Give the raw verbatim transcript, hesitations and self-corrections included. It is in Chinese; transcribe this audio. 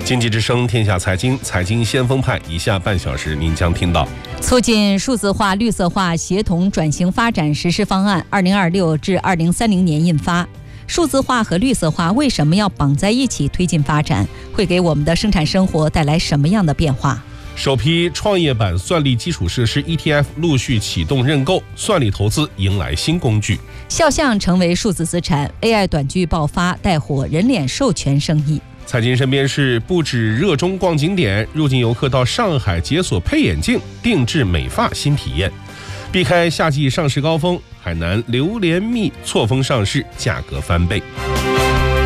经济之声天下财经，财经先锋派，以下半小时您将听到： 促进数字化、绿色化协同转型发展实施方案（二零二六至二零三零年）印发。数字化和绿色化为什么要绑在一起推进发展？会给我们的生产生活带来什么样的变化？ 首批创业板算力基础设施 E T F 陆续启动认购，算力投资迎来新工具。 肖像成为数字资产 ，A I 短剧爆发，带火人脸授权生意。 财经身边事，不止热衷逛景点，入境游客到上海解锁配眼镜、定制美发新体验。避开夏季上市高峰，海南榴莲蜜错峰上市，价格翻倍。